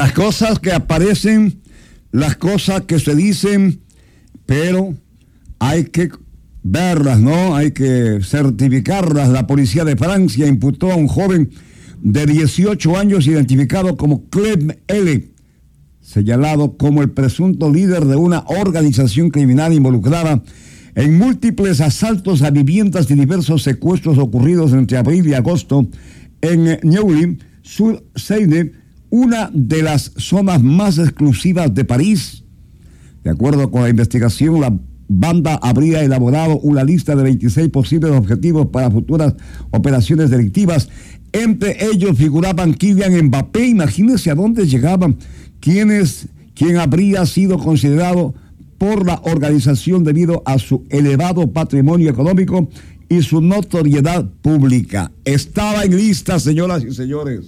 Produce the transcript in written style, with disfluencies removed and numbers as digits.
Las cosas que aparecen, las cosas que se dicen, pero hay que verlas, ¿no? Hay que certificarlas. La policía de Francia imputó a un joven de 18 años identificado como Clem L., señalado como el presunto líder de una organización criminal involucrada en múltiples asaltos a viviendas y diversos secuestros ocurridos entre abril y agosto en Neuilly-sur-Seine, una de las zonas más exclusivas de París. De acuerdo con la investigación, la banda habría elaborado una lista de 26 posibles objetivos para futuras operaciones delictivas. Entre ellos figuraban Kylian Mbappé. Imagínense a dónde llegaban, quién habría sido considerado por la organización debido a su elevado patrimonio económico y su notoriedad pública. Estaba en lista, señoras y señores.